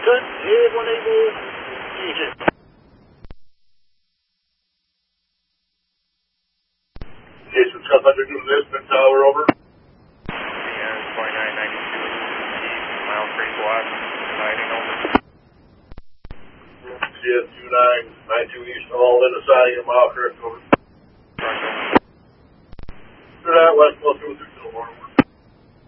Good. Everyone able. Engine. Jason Scuff under New Lisbon Tower, over. CN 2992 east, mile 3 block, siding over. CN 2992 east, all in the siding of mile correct, over. Roger. Through that, west, close to